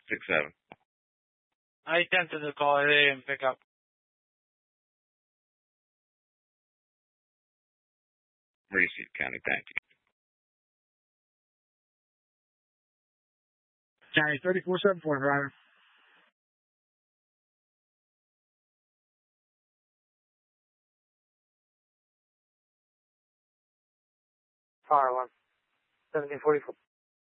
67. I attempted to call it. They didn't pick up. Receive, County. Thank you. County 3474, driver. Fire 1, 1744.